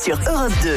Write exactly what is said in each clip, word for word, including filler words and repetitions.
sur Europe deux.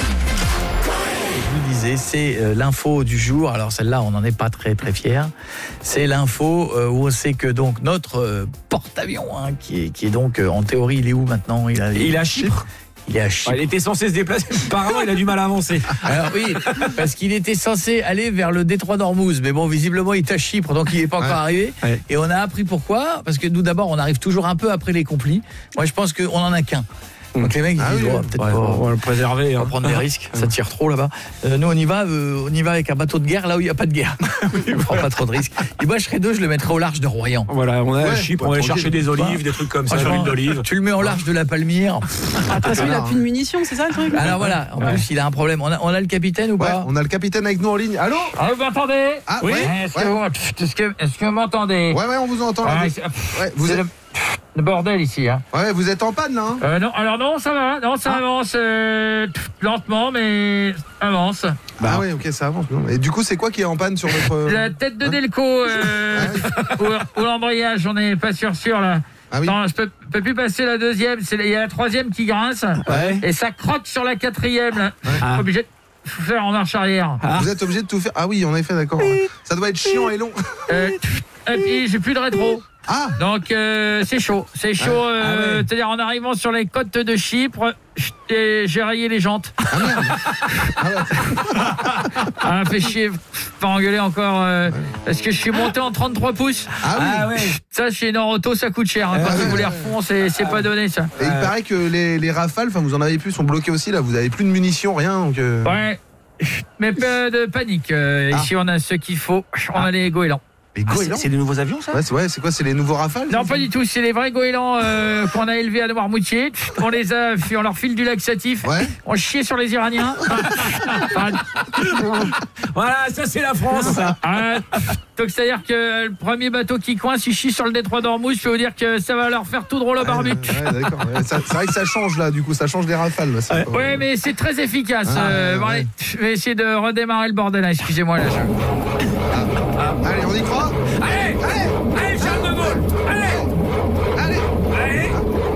Je vous disais, c'est euh, l'info du jour. Alors celle-là, on n'en est pas très très fiers. C'est l'info euh, où on sait que donc notre euh, porte-avions, hein, qui est qui est donc euh, en théorie, il est où maintenant ? Il a, il est à Chypre. Il est à Chypre. Ah, il était censé se déplacer. Apparemment, il a du mal à avancer. Alors oui, parce qu'il était censé aller vers le détroit d'Ormuz, mais bon, visiblement, il est à Chypre, donc il n'est pas encore ouais. arrivé. Ouais. Et on a appris pourquoi, parce que nous, d'abord, on arrive toujours un peu après les complis. Moi, je pense qu'on en a qu'un. Donc les mecs ils ah disent oui, oh, peut-être ouais, pas, on va le préserver, on va hein. prendre des risques, ça tire trop là-bas. Euh, nous on y va, euh, on y va avec un bateau de guerre là où il n'y a pas de guerre. On prend pas trop de risques. Et moi je serais deux, je le mettrais au large de Royan. Voilà, on a ouais, Chypre, on va aller chercher des olives, ouais. des trucs comme ça, de l'huile d'olive. Tu le mets au large de la Palmyre. Ah, parce qu'il a plus de munitions, c'est ça le truc ? Alors voilà, en ouais. plus il a un problème. On a, on a le capitaine ou pas ? Ouais, on a le capitaine avec nous en ligne. Allô ? Ah, vous m'entendez ? Ah oui. Ouais. Est-ce ouais. que vous, est-ce que, est-ce que vous m'entendez ? Ouais, ouais, on vous entend. Ah, là. c'est, ouais, vous c'est êtes... le, le bordel ici, hein. Ouais, vous êtes en panne là. Hein euh, non, alors non, ça va, non, ça ah. avance euh, lentement, mais avance. Bah ah ouais, ok, ça avance. Non. Et du coup, c'est quoi qui est en panne sur notre... La tête de hein Delco euh, ou, ou l'embrayage, on n'est pas sûr sûr là. Ah oui. Non, je peux, peux plus passer la deuxième. C'est, il y a la troisième qui grince ouais. et ça croque sur la quatrième. Là. Ouais. Ah. Obligé de faire en marche arrière. Ah. Vous êtes obligé de tout faire. Ah oui, en effet, d'accord. Ça doit être chiant et long. Euh, et puis j'ai plus de rétro. Ah. Donc euh, c'est chaud, c'est chaud. Ah. Euh, ah ouais. C'est-à-dire en arrivant sur les côtes de Chypre, j'ai rayé les jantes. Ah merde. Ah ouais. Ah, fait chier, pas engueuler encore. Euh, ouais. Parce que je suis monté en trente-trois pouces. Ah oui. Ah ouais. Ça chez Norauto, ça coûte cher. Hein, quand ah vous les refond, c'est, c'est pas donné ça. Et il euh... paraît que les, les rafales, enfin vous en avez plus, sont bloquées aussi là. Vous avez plus de munitions, rien. Donc euh... Ouais. Mais pas de panique. Euh, ah. Ici on a ce qu'il faut. On a les goélands. Les ah, c'est, c'est des nouveaux avions, ça ? Ouais, c'est, ouais, c'est quoi ? C'est les nouveaux Rafales ? Non, pas du tout. C'est les vrais goélands euh, qu'on a élevés à Noirmoutier. On les a, on leur file du laxatif. Ouais. On chiait sur les Iraniens. Voilà, ça c'est la France. Ça. Euh, donc c'est-à-dire que le premier bateau qui coince, il chie sur le détroit d'Ormuz. Je peux vous dire que ça va leur faire tout drôle au barbecue. Ouais, ouais, d'accord. Ouais, ça, c'est vrai que ça change là, du coup, ça change des Rafales. Là, ouais, ouais, mais c'est très efficace. Ah, euh, bon, ouais. Allez, je vais essayer de redémarrer le bordel. Là. Excusez-moi là. Je... Ah. Ah. Allez, on y croit ? Allez, allez, allez, Charles de Gaulle, allez, allez, allez.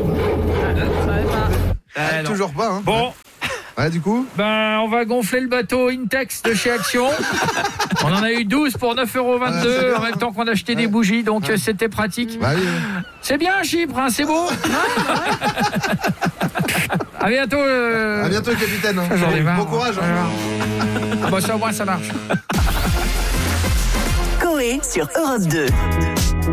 Ah, ah, toujours pas, hein. Bon. Ouais, du coup Ben, on va gonfler le bateau Intex de chez Action. On en a eu douze pour neuf euros vingt-deux ouais, en même temps qu'on achetait ouais. des bougies, donc ouais. c'était pratique. Bah, oui. C'est bien, Chypre, hein, c'est beau. À bientôt. Euh... À bientôt, capitaine. Hein. J'en ai marre. Bon courage. Hein. Ah, bah, ça, au moins, ça marche. Coé sur Europe deux.